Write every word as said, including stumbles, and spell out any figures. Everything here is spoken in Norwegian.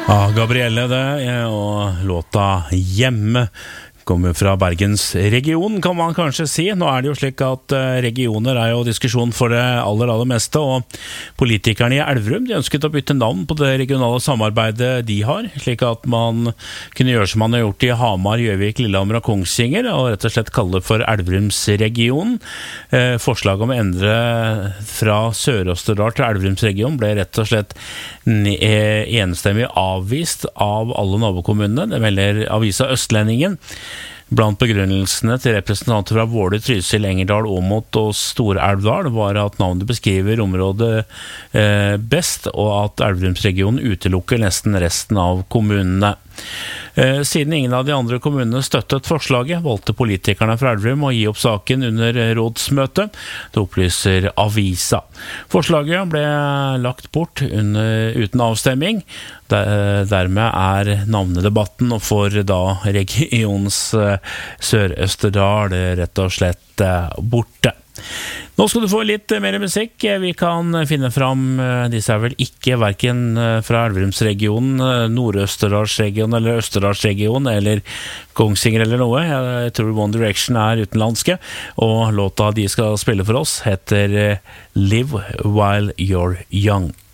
Ja, Gabrielle det, og låta Hjemme kommer fra Bergens region, kan man kanskje si. Nå er det jo slik at regioner er jo diskusjon for det aller, aller meste, og politikerne i Elverum, de ønsket å bytte navn på det regionale samarbeidet de har, slik at man kunne gjøre som man har gjort i Hamar, Gjøvik, Lillehammer og Kongsvinger, og rett og slett kalle det for Elverumsregionen. Eh, forslaget om å endre fra Sør-Østerdal til Elverumsregionen ble rett og slett enstemmig avvist av alle nabokommunene. Det melder avisa Østlendingen. Blant begrunnelsene til representanter fra Våler, Trysil, Engerdal, Åmot og Stor-Elvdal var at navnet beskriver området eh, best, og at Elverumsregionen utelukker nesten resten av kommunene. Eh, siden ingen av de andre kommunene støttet forslaget, valgte politikerne fra Elverum å gi opp saken under rådsmøtet. Det opplyser avisa. Forslaget ble lagt bort under, uten avstemming. Der, dermed er navnedebatten for da regions Sør-Østerdal rett og slett borte. Nå skal du få litt mer musikk. Vi kan finne fram, disse er vel ikke hverken fra Elverumsregionen, Nord-Østerdalsregionen eller Østerdalsregionen eller Kongsvinger eller noe. Jeg tror One Direction er utenlandske, og låta de skal spille for oss heter Live While You're Young.